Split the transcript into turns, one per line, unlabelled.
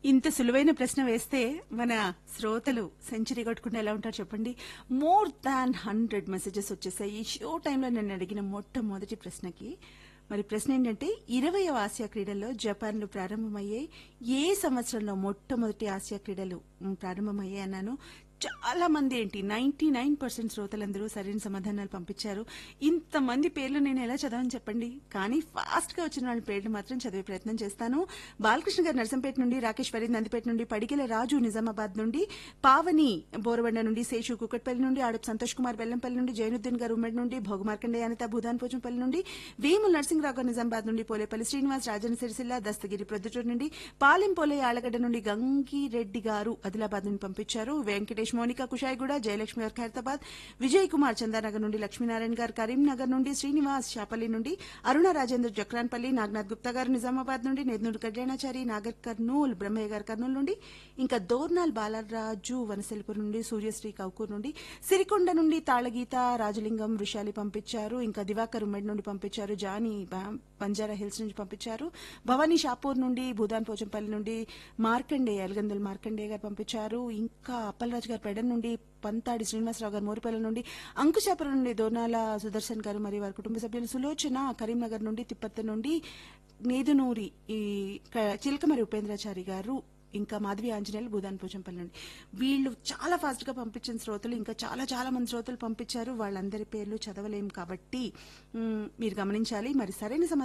ఇంత సులువైన ప్రశ్న వేస్తే మన శ్రోతలు సెంచరీ కొట్టుకుంటే ఎలా ఉంటారు చెప్పండి. మోర్ దాన్ 100 మెసేజెస్ వచ్చేసాయి ఈ షో టైంలో నన్ను అడిగిన మొట్టమొదటి ప్రశ్నకి. మరి ప్రశ్న ఏంటంటే 20వ ఆసియా క్రీడల్లో జపాన్లో ప్రారంభమయ్యాయి. ఏ సంవత్సరంలో మొట్టమొదటి ఆసియా క్రీడలు ప్రారంభమయ్యాయి అన్నాను. చాలా మంది 99% శ్రోతలందరూ సరైన సమాధానాలు పంపించారు. ఇంతమంది పేర్లు నేను ఎలా చదవని చెప్పండి. కానీ ఫాస్ట్ గా వచ్చిన వాళ్ళ పేర్లు మాత్రం చదివే ప్రయత్నం చేస్తాను. బాలకృష్ణ గారు నర్సంపేట నుండి, రాకేష్ ఫరీద్ నందిపేట నుండి, పడిగెల రాజు నిజామాబాద్ నుండి, పావని బోరబండ నుండి, శేషు కుకట్పల్లి నుండి, ఆడపు సంతోష్ కుమార్ బెల్లంపల్లి నుండి, జైనుద్దీన్ గారు ఉమ్మడి నుండి, భోగమార్కండే అనిత భూదాన్ పోచంపల్లి నుండి, వేముల నరసింహరావు గారు నిజామాబాద్ నుండి, పోలేపల్లి శ్రీనివాస్ రాజన్ సిరిసిల్ల, దస్తగిరి ప్రొద్దుటూరు నుండి, పాలెం పోలే ఆలగడ్డ నుండి, గంగిరెడ్డి గారు ఆదిలాబాద్ నుండి పంపించారు. వెంకటేష్, మోనికా కుషాయిగూడ, జయలక్ష్మి గారు ఖైరతాబాద్, విజయ్ కుమార్ చందానగర్ నుండి, లక్ష్మీనారాయణ గారు కరీంనగర్ నుండి, శ్రీనివాస్ శాపల్లి నుండి, అరుణ రాజేంద్ర జక్రాన్పల్లి, నాగనాథ్ గుప్తా గారు నిజామాబాద్ నుండి, నెద్నూరు కళ్యాణాచారి, నాగర్ కర్నూల్, బ్రహ్మయ్య గారు కర్నూలు నుండి, ఇంకా దోర్నాల్ బాలరాజు వనసలిపురం నుండి, సూర్యశ్రీ కౌకూర్ నుండి, సిరికొండ నుండి తాళగీత, రాజలింగం వృషాలి పంపించారు. ఇంకా దివాకర్ ఉమ్మడి నుండి పంపించారు. జానీ బంజారా హిల్స్ నుంచి పంపించారు. భవానీ షాపూర్ నుండి, భూదాన్ పోచంపల్లి నుండి, మార్కండే అలగందుల మార్కండే గారు పంపించారు. ఇంకా అప్పలరాజు గారు పెడన్ నుండి, పంతాడి శ్రీనివాసరావు గారు మోరిపల్లి నుండి, అంకుశాపురం నుండి దోనాల సుదర్శన్ గారు మరియు వారి కుటుంబ సభ్యులు, సులోచన కరీంనగర్ నుండి, తిప్పత్తి నుండి, నేదునూరి చిలకమరి ఉపేంద్రాచారి గారు, ఇంకా మాధవి ఆంజనేయులు భూదాన్ పోచంపల్లి నుండి. వీళ్ళు చాలా ఫాస్ట్ గా పంపించిన శ్రోతలు ఇంకా చాలా చాలా మంది శ్రోతలు పంపించారు. వాళ్ళందరి పేర్లు చదవలేం కాబట్టి మీరు గమనించాలి. మరి సరైన